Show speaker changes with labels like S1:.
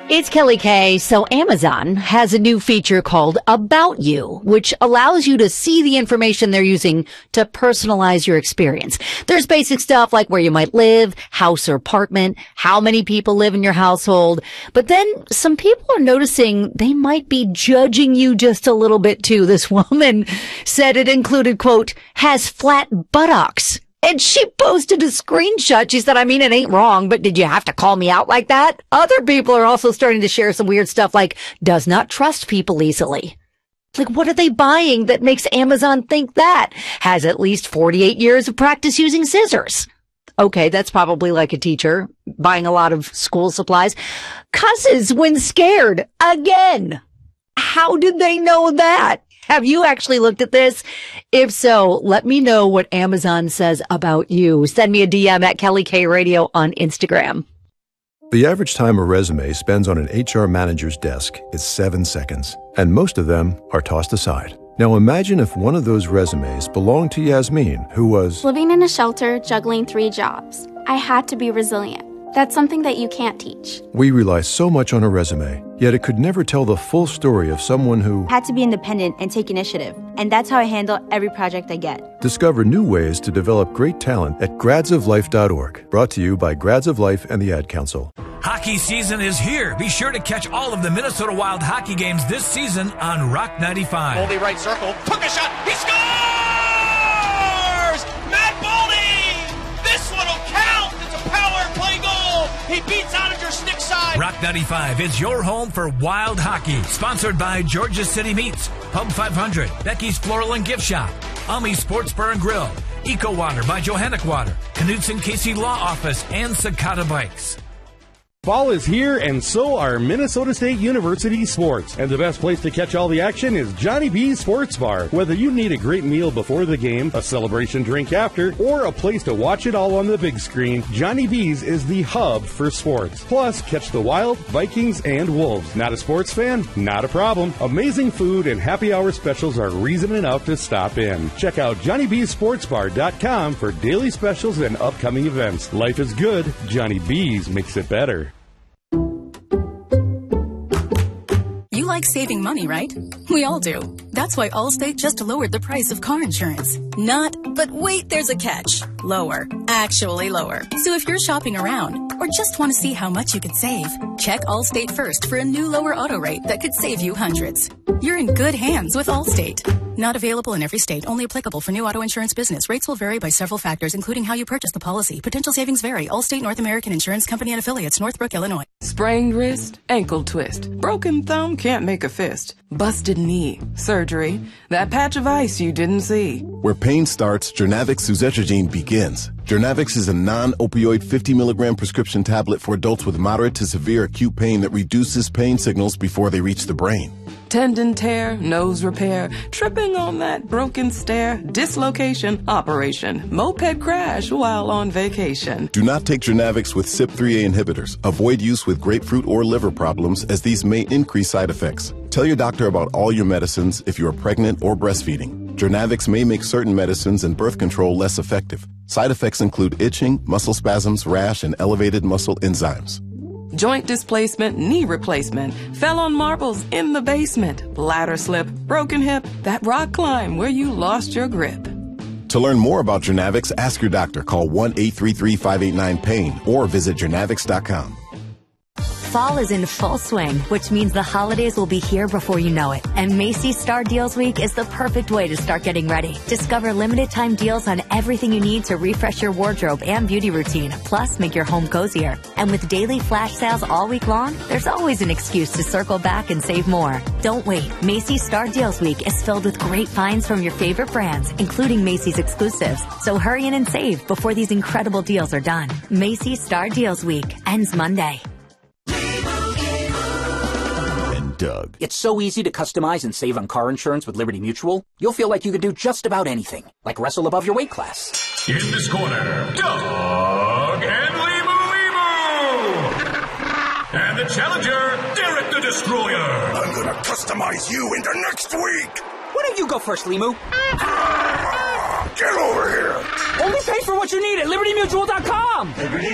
S1: It's Kelly Kay. So Amazon has a new feature called About You, which allows you to see the information they're using to personalize your experience. There's basic stuff like where you might live, house or apartment, how many people live in your household. But then some people are noticing they might be judging you just a little bit too. This woman said it included, quote, has flat buttocks. And she posted a screenshot. She said, I mean, it ain't wrong, but did you have to call me out like that? Other people are also starting to share some weird stuff like, does not trust people easily. Like, what are they buying that makes Amazon think that? Has at least 48 years of practice using scissors. Okay, that's probably like a teacher buying a lot of school supplies. Cusses when scared. Again. How did they know that? Have you actually looked at this? If so, let me know what Amazon says about you. Send me a DM at Kelly K Radio on Instagram.
S2: The average time a resume spends on an HR manager's desk is 7 seconds, and most of them are tossed aside. Now imagine if one of those resumes belonged to Yasmin, who was
S3: living in a shelter, juggling 3 jobs. I had to be resilient. That's something that you can't teach.
S2: We rely so much on a resume, yet it could never tell the full story of someone who
S4: had to be independent and take initiative. And that's how I handle every project I get.
S2: Discover new ways to develop great talent at gradsoflife.org. Brought to you by Grads of Life and the Ad Council.
S5: Hockey season is here. Be sure to catch all of the Minnesota Wild hockey games this season on Rock 95.
S6: Boldy right circle, took a shot, he scores! Matt Boldy! This one will count! It's a power play goal! He beats Oettinger stick side!
S5: Rock 95 is your home for Wild hockey. Sponsored by Georgia City Meats, Pub 500, Becky's Floral and Gift Shop, Ami Sports Bar and Grill, Eco Water by Johannic Water, Knudsen Casey Law Office, and Sakata Bikes.
S7: Fall is here, and so are Minnesota State University sports. And the best place to catch all the action is Johnny B's Sports Bar. Whether you need a great meal before the game, a celebration drink after, or a place to watch it all on the big screen, Johnny B's is the hub for sports. Plus, catch the Wild, Vikings, and Wolves. Not a sports fan? Not a problem. Amazing food and happy hour specials are reason enough to stop in. Check out JohnnyB'sSportsBar.com for daily specials and upcoming events. Life is good. Johnny B's makes it better.
S8: You like saving money, right? We all do. That's why Allstate just lowered the price of car insurance. Not, but wait, there's a catch. Lower. Actually lower. So if you're shopping around or just want to see how much you could save, check Allstate first for a new lower auto rate that could save you hundreds. You're in good hands with Allstate. Not available in every state. Only applicable for new auto insurance business. Rates will vary by several factors, including how you purchase the policy. Potential savings vary. Allstate North American Insurance Company and Affiliates, Northbrook, Illinois.
S9: Sprained wrist, ankle twist, broken thumb, can't make a fist, busted knee, surgery, that patch of ice you didn't see.
S10: Where pain starts, Jernavix suzetrigine begins. Jernavix is a non-opioid 50-milligram prescription tablet for adults with moderate to severe acute pain that reduces pain signals before they reach the brain.
S9: Tendon tear, nose repair, tripping on that broken stair, dislocation, operation, moped crash while on vacation.
S10: Do not take Jernavix with CYP3A inhibitors. Avoid use with grapefruit or liver problems as these may increase side effects. Tell your doctor about all your medicines if you are pregnant or breastfeeding. Jernavix may make certain medicines and birth control less effective. Side effects include itching, muscle spasms, rash, and elevated muscle enzymes.
S9: Joint displacement, knee replacement, fell on marbles in the basement, bladder slip, broken hip, that rock climb where you lost your grip.
S10: To learn more about Jernavix, ask your doctor. Call 1-833-589-PAIN or visit Jernavix.com.
S11: Fall is in full swing, which means the holidays will be here before you know it. And Macy's Star Deals Week is the perfect way to start getting ready. Discover limited time deals on everything you need to refresh your wardrobe and beauty routine, plus make your home cozier. And with daily flash sales all week long, there's always an excuse to circle back and save more. Don't wait. Macy's Star Deals Week is filled with great finds from your favorite brands, including Macy's exclusives. So hurry in and save before these incredible deals are done. Macy's Star Deals Week ends Monday.
S12: Doug. It's so easy to customize and save on car insurance with Liberty Mutual. You'll feel like you could do just about anything, like wrestle above your weight class.
S13: In this corner, Doug and Limu. And the challenger, Derek the Destroyer.
S14: I'm gonna customize you into next week.
S12: Why don't you go first, Limu?
S14: Get over here.
S12: Only pay for what you need at LibertyMutual.com.
S14: Liberty